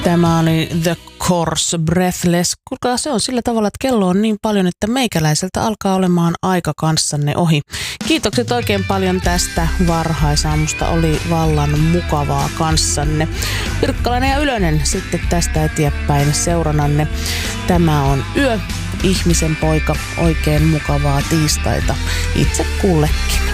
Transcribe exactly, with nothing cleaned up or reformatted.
Tämä oli The Course, Breathless. Kuulkaa, se on sillä tavalla, että kello on niin paljon, että meikäläiseltä alkaa olemaan aika kanssanne ohi. Kiitokset oikein paljon tästä varhaisaamusta. Oli vallan mukavaa kanssanne. Pirkkalainen ja Ylönen sitten tästä eteenpäin seurananne. Tämä on Yö, ihmisen poika. Oikein mukavaa tiistaita itse kullekin.